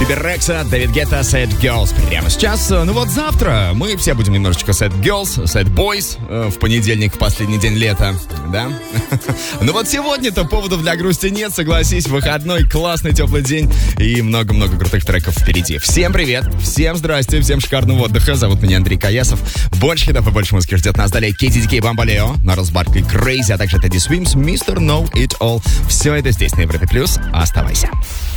Биби Рекса, Дэвид Гетта, Sad Girls прямо сейчас. Ну вот завтра мы все будем немножечко Sad Girls, Sad Boys в понедельник, в последний день лета, да? Ну вот сегодня-то поводов для грусти нет, согласись, выходной, классный теплый день и много-много крутых треков впереди. Всем привет, всем здрасте, всем шикарного отдыха. Зовут меня Андрей Каясов. Больше хитов и больше музыки ждет нас далее. KTDK, Бамбалео, Норрис Баркли, Crazy, а также Teddy Swims, Mr. Know It All. Все это здесь на Европе+. Оставайся.